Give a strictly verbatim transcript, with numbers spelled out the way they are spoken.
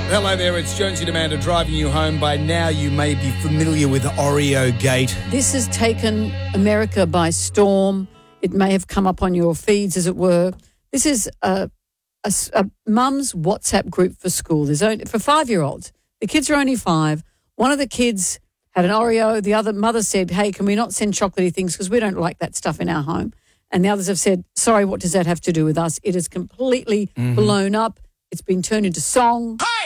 Hello there, it's Jonesy and Amanda driving you home. By now you may be familiar with Oreo Gate. This has taken America by storm. It may have come up on your feeds, as it were. This is a, a, a mum's WhatsApp group for school. There's only, for five-year-olds. The kids are only five. One of the kids had an Oreo. The other mother said, hey, can we not send chocolatey things because we don't like that stuff in our home? And the others have said, sorry, what does that have to do with us? It is completely mm-hmm. blown up. It's been turned into song. Hey!